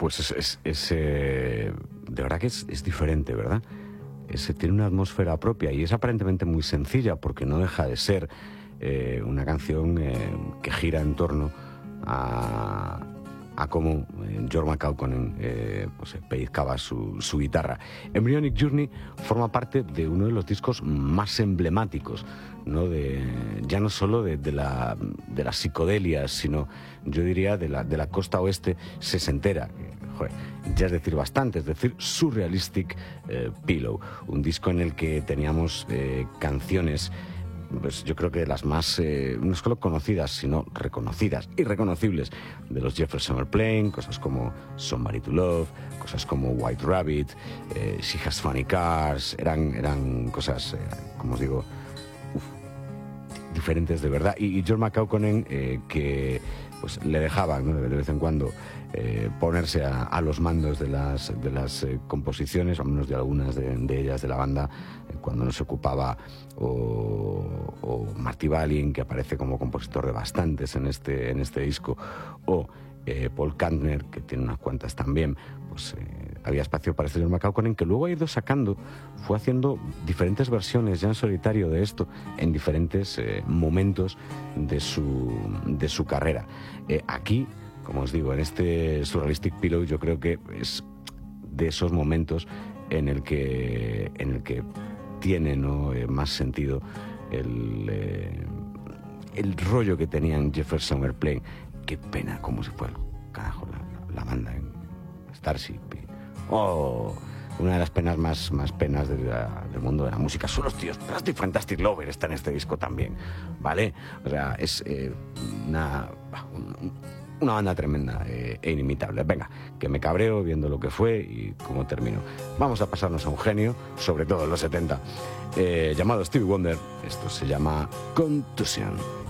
Pues de verdad que es diferente, ¿verdad? Tiene una atmósfera propia y es aparentemente muy sencilla porque no deja de ser una canción que gira en torno a cómo George McCaughey pues, pellizcaba su guitarra. Embryonic Journey forma parte de uno de los discos más emblemáticos, ¿no? Ya no solo de la psicodelia, sino yo diría de la costa oeste sesentera. Joder, ya es decir bastante, es decir, Surrealistic Pillow, un disco en el que teníamos canciones, pues yo creo que las más, no solo conocidas, sino reconocidas y reconocibles de los Jefferson Airplane, cosas como Somebody to Love, cosas como White Rabbit, She Has Funny Cars, eran cosas, como os digo, diferentes de verdad. Y George McCaughey, que pues le dejaban, ¿no?, de vez en cuando ponerse a los mandos de las composiciones, o al menos de algunas de ellas de la banda, cuando no se ocupaba, o Marty Balin, que aparece como compositor de bastantes en este disco, o Paul Kantner, que tiene unas cuantas también, pues había espacio para este George McCaughey, que luego ha ido sacando, fue haciendo diferentes versiones ya en solitario de esto, en diferentes momentos de su carrera. Aquí, como os digo, en este Surrealistic Pillow, yo creo que es de esos momentos en el que tiene, ¿no?, más sentido el rollo que tenían Jefferson Airplane. Qué pena cómo se fue, carajo, la banda en Starship. Una de las penas más penas del mundo de la música son los tíos. Plastic Fantastic Lover está en este disco también, ¿vale? O sea, es una banda tremenda e inimitable. Venga, que me cabreo viendo lo que fue y cómo terminó. Vamos a pasarnos a un genio, sobre todo en los 70, llamado Stevie Wonder. Esto se llama Contusion.